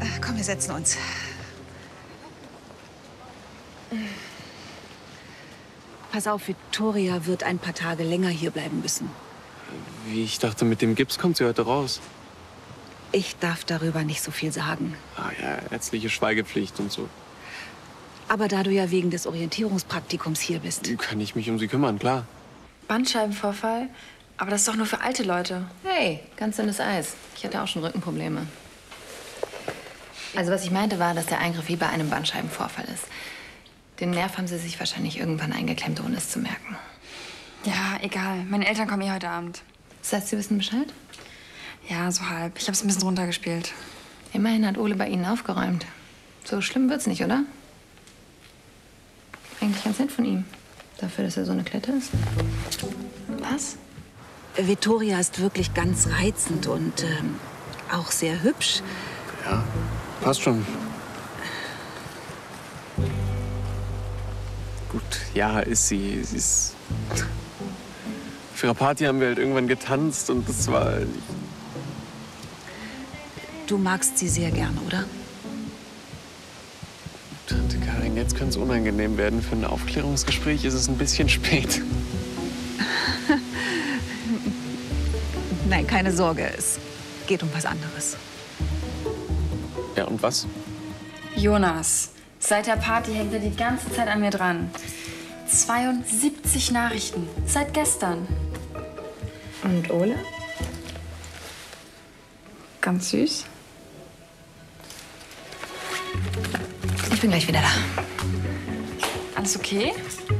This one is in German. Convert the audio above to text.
Komm, wir setzen uns. Pass auf, Victoria wird ein paar Tage länger hier bleiben müssen. Wie, ich dachte, mit dem Gips kommt sie heute raus. Ich darf darüber nicht so viel sagen. Ah ja, ärztliche Schweigepflicht und so. Aber da du ja wegen des Orientierungspraktikums hier bist. Kann ich mich um sie kümmern, klar. Bandscheibenvorfall? Aber das ist doch nur für alte Leute. Hey, ganz dünnes Eis. Ich hatte auch schon Rückenprobleme. Also was ich meinte war, dass der Eingriff wie bei einem Bandscheibenvorfall ist. Den Nerv haben sie sich wahrscheinlich irgendwann eingeklemmt, ohne es zu merken. Ja, egal. Meine Eltern kommen heute Abend. Das heißt, sie wissen Bescheid? Ja, so halb. Ich hab's ein bisschen runtergespielt. Immerhin hat Ole bei Ihnen aufgeräumt. So schlimm wird's nicht, oder? Eigentlich ganz nett von ihm. Dafür, dass er so eine Klette ist. Was? Victoria ist wirklich ganz reizend und auch sehr hübsch. Ja, passt schon. Gut, ja, ist sie. Sie ist... Für ihre Party haben wir halt irgendwann getanzt und das war... Du magst sie sehr gerne, oder? Tante Karin, jetzt könnte es unangenehm werden. Für ein Aufklärungsgespräch ist es ein bisschen spät. Nein, keine Sorge, es geht um was anderes. Ja, und was? Jonas, seit der Party hängt er die ganze Zeit an mir dran. 72 Nachrichten. Seit gestern. Und Ole? Ganz süß. Ich bin gleich wieder da. Alles okay?